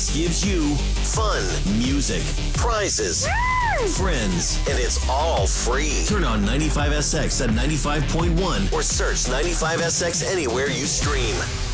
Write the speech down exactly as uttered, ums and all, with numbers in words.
ninety-five gives you fun, music, prizes, friends, and it's all free. Turn on ninety-five S X at ninety-five point one or search ninety-five S X anywhere you stream.